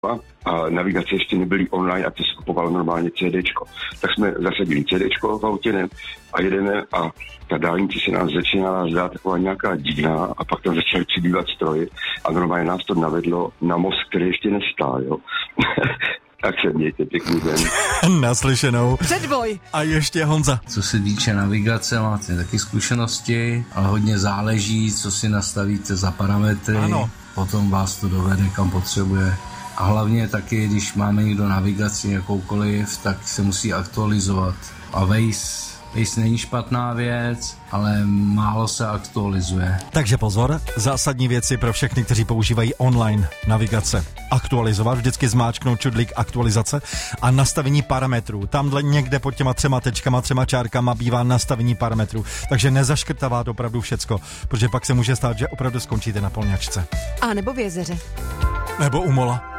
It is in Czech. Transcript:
a navigace ještě nebyly online a to se kupovalo normálně CDčko. Tak jsme zasadili CDčko v autě a jedeme a ta dálnice se nás začínala zdát taková nějaká divná a pak tam začaly přibývat stroje a normálně nás to navedlo na most, který ještě nestál, jo. Tak se mějte, pěkný den. Naslyšenou. Předvoj. A ještě Honza. Co se týče navigace, máte taky zkušenosti, ale hodně záleží, co si nastavíte za parametry. Ano. Potom vás to dovede, kam potřebuje. A hlavně taky, když máme někdo navigaci jakoukoliv, tak se musí aktualizovat. A Waze není špatná věc, ale málo se aktualizuje. Takže pozor, zásadní věci pro všechny, kteří používají online navigace. Aktualizovat, vždycky zmáčknout čudlík aktualizace a nastavení parametrů. Tamhle někde pod těma 3 tečkama, 3 čárkama bývá nastavení parametrů. Takže nezaškrtávat opravdu všecko, protože pak se může stát, že opravdu skončíte na polňačce. A nebo v jezeře. Nebo u mola.